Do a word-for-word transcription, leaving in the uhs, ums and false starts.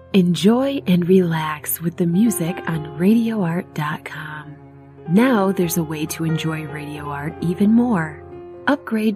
Enjoy and relax with the music on radio art dot com. Now there's a way to enjoy Radio Art even more. Upgrade